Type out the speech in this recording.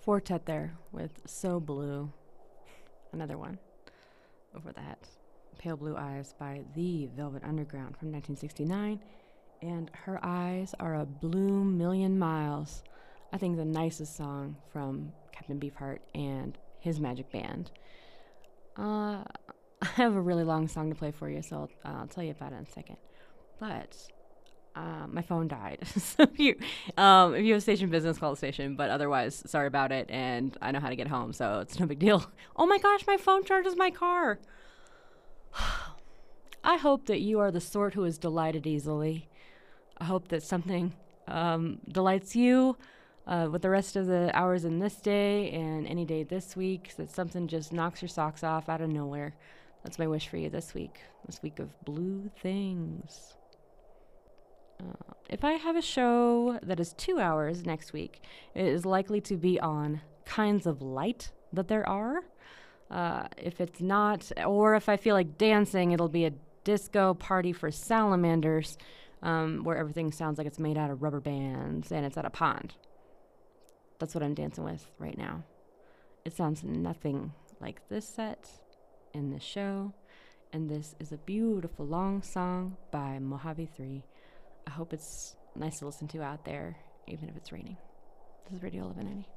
Quartet there with So Blue. Another one over that. Pale Blue Eyes by The Velvet Underground from 1969. And Her Eyes Are a Blue Million Miles. I think the nicest song from Captain Beefheart and his Magic Band. I have a really long song to play for you, so I'll tell you about it in a second. But my phone died. So if you have station business, call the station. But otherwise, sorry about it. And I know how to get home, so it's no big deal. Oh my gosh, my phone charges my car. I hope that you are the sort who is delighted easily. I hope that something delights you with the rest of the hours in this day and any day this week, that something just knocks your socks off out of nowhere. That's my wish for you this week of blue things. If I have a show that is 2 hours next week, it is likely to be on kinds of light that there are. If it's not, or if I feel like dancing, it'll be a disco party for salamanders, where everything sounds like it's made out of rubber bands and it's at a pond. That's what I'm dancing with right now. It sounds nothing like this set in this show, and this is a beautiful long song by Mojave 3. I hope it's nice to listen to out there, even if it's raining. This is Radio 1190.